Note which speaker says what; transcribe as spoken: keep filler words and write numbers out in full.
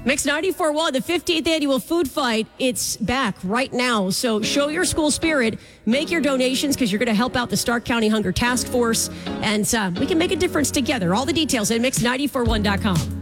Speaker 1: Mix ninety-four point one, the fifteenth annual food fight, it's back right now. So show your school spirit, make your donations because you're going to help out the Stark County Hunger Task Force, and uh, we can make a difference together. All the details at mix ninety four one dot com.